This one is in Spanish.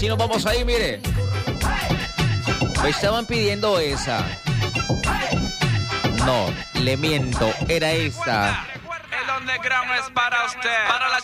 Si nos vamos ahí, mire. Me estaban pidiendo esa. No, le miento, era esta. El underground es para usted. Para la